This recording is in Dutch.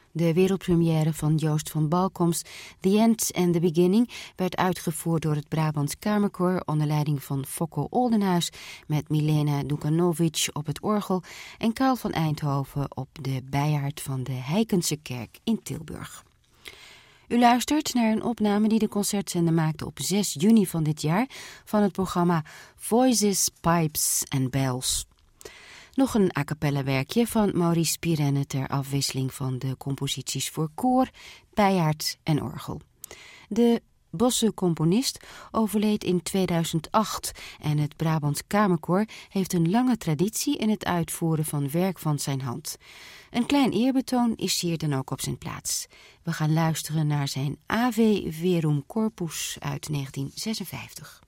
De wereldpremière van Joost van Balkoms, The End and the Beginning, werd uitgevoerd door het Brabants Kamerkoor onder leiding van Fokko Oldenhuis met Milena Dukanovic op het orgel en Karl van Eindhoven op de bijaard van de Heikense Kerk in Tilburg. U luistert naar een opname die de concertzender maakte op 6 juni van dit jaar van het programma Voices, Pipes and Bells. Nog een a cappella werkje van Maurice Pirenne ter afwisseling van de composities voor koor, bijaard en orgel. De Bosse componist overleed in 2008 en het Brabants Kamerkoor heeft een lange traditie in het uitvoeren van werk van zijn hand. Een klein eerbetoon is hier dan ook op zijn plaats. We gaan luisteren naar zijn Ave Verum Corpus uit 1956.